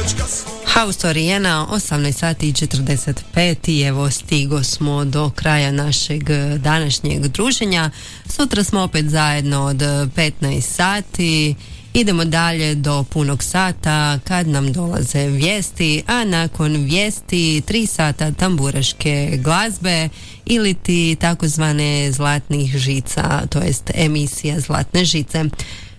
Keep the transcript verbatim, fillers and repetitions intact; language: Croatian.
Haustorijena, osamnaest sati i četrdeset pet i evo stigo smo do kraja našeg današnjeg druženja. Sutra smo opet zajedno od petnaest sati. Idemo dalje do punog sata kad nam dolaze vijesti, a nakon vijesti tri sata tamburaške glazbe ili ti takozvane zlatnih žica, to jest emisija Zlatne žice.